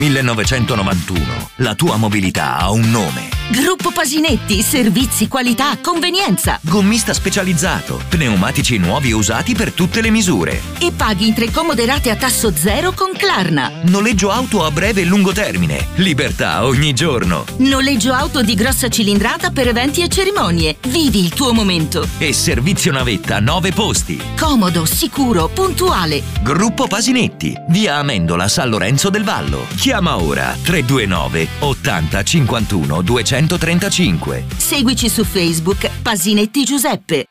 1991. La tua mobilità ha un nome. Gruppo Pasinetti, servizi, qualità, convenienza. Gommista specializzato, pneumatici nuovi e usati per tutte le misure. E paghi in 3 comode rate a tasso zero con Klarna. Noleggio auto a breve e lungo termine. Libertà ogni giorno. Noleggio auto di grossa cilindrata per eventi e cerimonie. Vivi il tuo momento. E servizio navetta 9 posti. Comodo, sicuro, puntuale. Gruppo Pasinetti, via Amendola, San Lorenzo del Vallo. Chiama ora 329 80 51 235. Seguici su Facebook Pasinetti Giuseppe.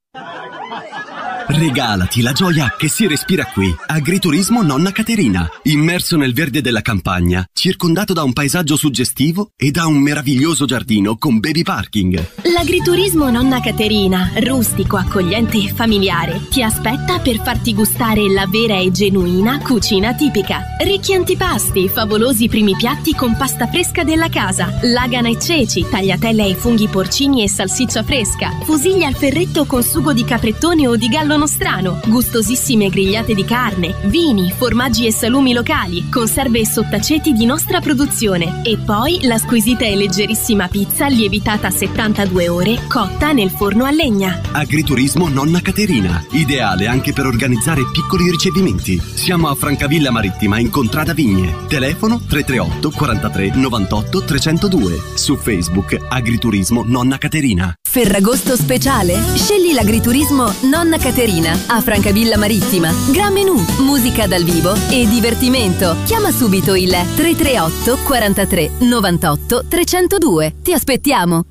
Regalati la gioia che si respira qui. Agriturismo Nonna Caterina. Immerso nel verde della campagna, circondato da un paesaggio suggestivo e da un meraviglioso giardino con baby parking. L'agriturismo Nonna Caterina, rustico, accogliente e familiare, ti aspetta per farti gustare la vera e genuina cucina tipica. Ricchi antipasti, favolosi primi piatti con pasta fresca della casa, lagana e ceci, tagliatelle ai funghi porcini e salsiccia fresca, fusiglie al ferretto con sugo di caprettone o di gallo nostrano, gustosissime grigliate di carne, vini, formaggi e salumi locali, conserve e sottaceti di nostra produzione e poi la squisita e leggerissima pizza lievitata a 72 ore cotta nel forno a legna. Agriturismo Nonna Caterina, ideale anche per organizzare piccoli ricevimenti. Siamo a Francavilla Marittima in Contrada Vigne. Telefono 338 43 98 302. Su Facebook Agriturismo Nonna Caterina. Ferragosto speciale? Scegli l'agriturismo Nonna Caterina a Francavilla Marittima. Gran menù, musica dal vivo e divertimento. Chiama subito il 338 43 98 302. Ti aspettiamo.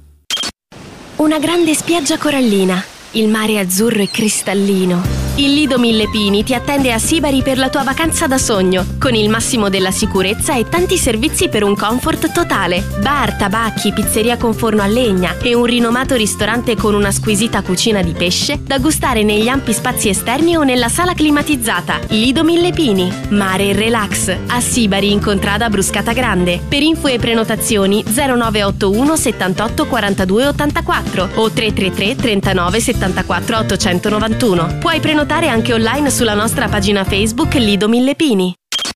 Una grande spiaggia corallina, il mare azzurro e cristallino. Il Lido Mille Pini ti attende a Sibari per la tua vacanza da sogno, con il massimo della sicurezza e tanti servizi per un comfort totale. Bar, tabacchi, pizzeria con forno a legna e un rinomato ristorante con una squisita cucina di pesce da gustare negli ampi spazi esterni o nella sala climatizzata. Lido Mille Pini, mare e relax, a Sibari in Contrada Bruscata Grande. Per info e prenotazioni 0981 78 42 84 o 333 39 74 891. Puoi prenotare anche online sulla nostra pagina Facebook Lido Mille Pini.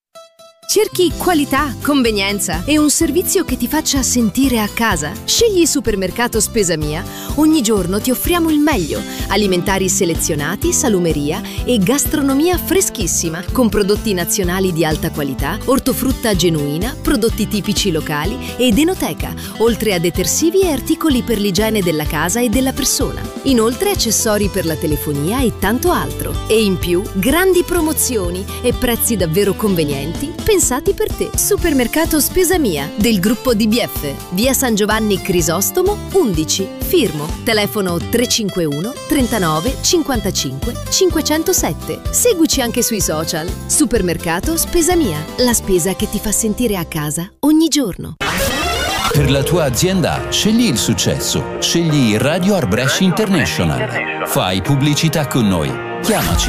Cerchi qualità, convenienza e un servizio che ti faccia sentire a casa? Scegli Supermercato Spesa Mia. Ogni giorno ti offriamo il meglio. Alimentari selezionati, salumeria e gastronomia freschissima, con prodotti nazionali di alta qualità, ortofrutta genuina, prodotti tipici locali ed enoteca, oltre a detersivi e articoli per l'igiene della casa e della persona. Inoltre accessori per la telefonia e tanto altro. E in più, grandi promozioni e prezzi davvero convenienti pensati per te. Supermercato Spesa Mia del gruppo DBF, via San Giovanni Crisostomo 11, Firmo. Telefono 351 39 55 507. Seguici anche sui social. Supermercato Spesa Mia, la spesa che ti fa sentire a casa ogni giorno. Per la tua azienda scegli il successo. Scegli Radio Arbresh International. Fai pubblicità con noi. Chiamaci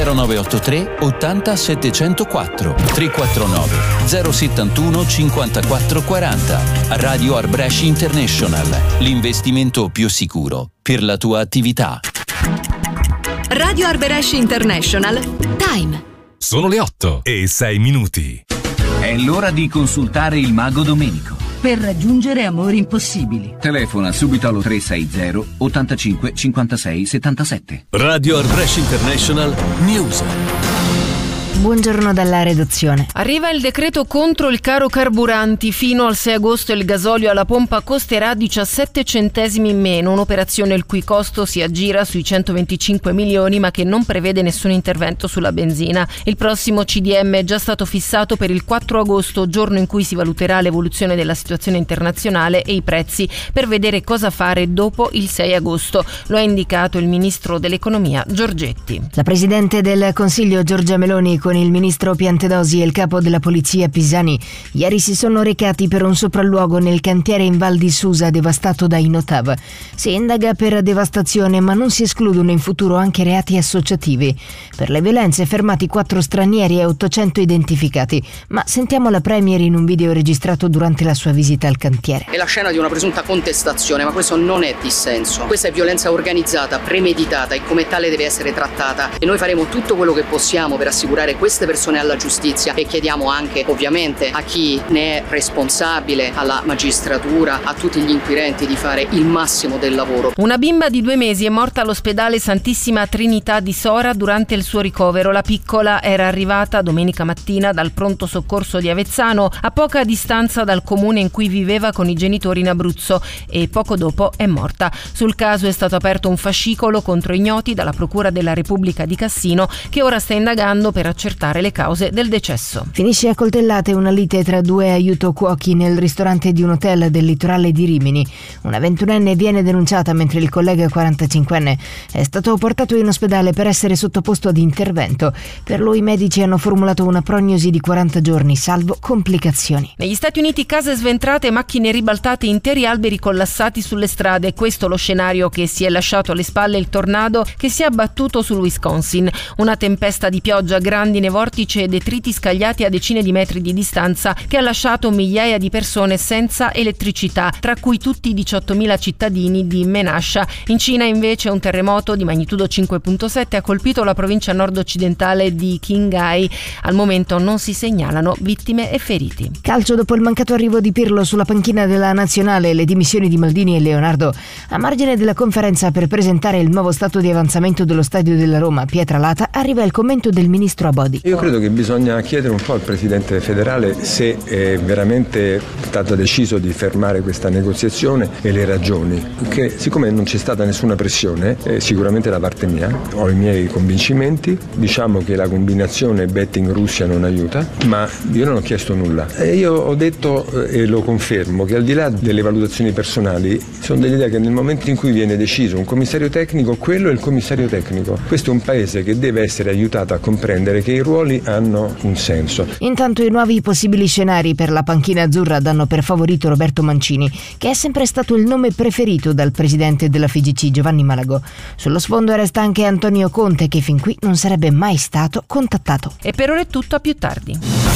0983 80 704 349 071 54 40. Radio Arbresh International, l'investimento più sicuro per la tua attività. Radio Arbresh International. Time. Sono le 8:06. È l'ora di consultare il mago Domenico. Per raggiungere amori impossibili. Telefona subito allo 360 85 56 77. Radio Arbresh International News. Buongiorno dalla redazione. Arriva il decreto contro il caro carburanti. Fino al 6 agosto il gasolio alla pompa costerà 17 centesimi in meno, un'operazione il cui costo si aggira sui 125 milioni ma che non prevede nessun intervento sulla benzina. Il prossimo CDM è già stato fissato per il 4 agosto, giorno in cui si valuterà l'evoluzione della situazione internazionale e i prezzi per vedere cosa fare dopo il 6 agosto. Lo ha indicato il ministro dell'economia Giorgetti. La presidente del Consiglio Giorgia Meloni con il ministro Piantedosi e il capo della polizia Pisani ieri si sono recati per un sopralluogo nel cantiere in Val di Susa devastato dai Notav. Si indaga per devastazione ma non si escludono in futuro anche reati associativi. Per le violenze fermati 4 stranieri e 800 identificati. Ma sentiamo la Premier in un video registrato durante la sua visita al cantiere. È la scena di una presunta contestazione, ma questo non è dissenso. Questa è violenza organizzata, premeditata e come tale deve essere trattata e noi faremo tutto quello che possiamo per assicurare queste persone alla giustizia e chiediamo anche ovviamente a chi ne è responsabile, alla magistratura, a tutti gli inquirenti di fare il massimo del lavoro. Una bimba di 2 mesi è morta all'ospedale Santissima Trinità di Sora durante il suo ricovero. La piccola era arrivata domenica mattina dal pronto soccorso di Avezzano, a poca distanza dal comune in cui viveva con i genitori in Abruzzo, e poco dopo è morta. Sul caso è stato aperto un fascicolo contro ignoti dalla Procura della Repubblica di Cassino, che ora sta indagando per accertare le cause del decesso. Finisce a coltellate una lite tra 2 aiutocuochi nel ristorante di un hotel del litorale di Rimini. Una 21enne viene denunciata, mentre il collega 45enne è stato portato in ospedale per essere sottoposto ad intervento. Per lui i medici hanno formulato una prognosi di 40 giorni, salvo complicazioni. Negli Stati Uniti case sventrate, macchine ribaltate, interi alberi collassati sulle strade. Questo lo scenario che si è lasciato alle spalle il tornado che si è abbattuto sul Wisconsin. Una tempesta di pioggia, grandine, vortici e detriti scagliati a decine di metri di distanza che ha lasciato migliaia di persone senza elettricità, tra cui tutti i 18.000 cittadini di Menasha. In Cina invece un terremoto di magnitudo 5.7 ha colpito la provincia nord-occidentale di Qinghai. Al momento non si segnalano vittime e feriti. Calcio: dopo il mancato arrivo di Pirlo sulla panchina della nazionale e le dimissioni di Maldini e Leonardo, a margine della conferenza per presentare il nuovo stato di avanzamento dello stadio della Roma, Pietralata, arriva il commento del ministro Abodi. Io credo che bisogna chiedere un po' al presidente federale se è veramente stato deciso di fermare questa negoziazione e le ragioni, che siccome non c'è stata nessuna pressione, sicuramente da parte mia, ho i miei convincimenti, diciamo che la combinazione betting Russia non aiuta, ma io non ho chiesto nulla. E io ho detto e lo confermo che al di là delle valutazioni personali sono dell'idea che nel momento in cui viene deciso un commissario tecnico, quello è il commissario tecnico. Questo è un paese che deve essere aiutato a comprendere che i ruoli hanno un senso. Intanto i nuovi possibili scenari per la panchina azzurra danno per favorito Roberto Mancini, che è sempre stato il nome preferito dal presidente della FIGC Giovanni Malagò. Sullo sfondo resta anche Antonio Conte, che fin qui non sarebbe mai stato contattato. E per ora è tutto, a più tardi.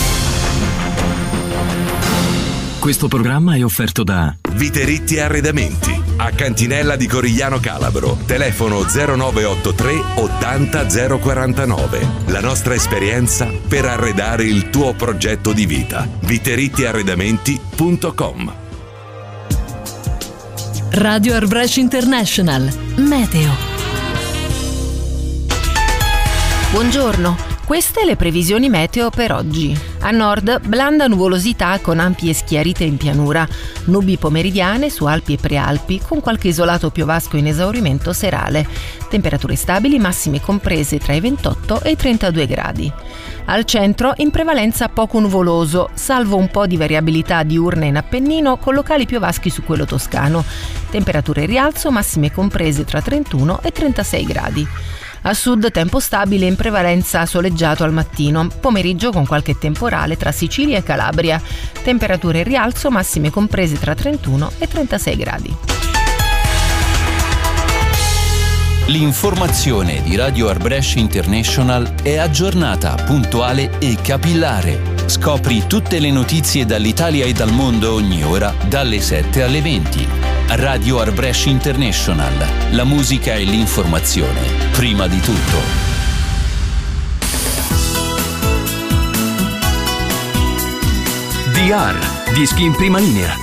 Questo programma è offerto da Viteritti Arredamenti, a Cantinella di Corigliano Calabro. Telefono 0983 80 049. La nostra esperienza per arredare il tuo progetto di vita. ViterittiArredamenti.com. Radio Arbresh International. Meteo. Buongiorno. Queste le previsioni meteo per oggi. A nord, blanda nuvolosità con ampie schiarite in pianura, nubi pomeridiane su Alpi e Prealpi con qualche isolato piovasco in esaurimento serale. Temperature stabili, massime comprese tra i 28 e i 32 gradi. Al centro, in prevalenza poco nuvoloso, salvo un po' di variabilità diurna in Appennino con locali piovaschi su quello toscano. Temperature in rialzo, massime comprese tra 31 e 36 gradi. A sud tempo stabile, in prevalenza soleggiato al mattino, pomeriggio con qualche temporale tra Sicilia e Calabria. Temperature in rialzo, massime comprese tra 31 e 36 gradi. L'informazione di Radio Arbresh International è aggiornata, puntuale e capillare. Scopri tutte le notizie dall'Italia e dal mondo ogni ora, dalle 7 alle 20. Radio Arbresh International. La musica e l'informazione, prima di tutto. DR, dischi in prima linea.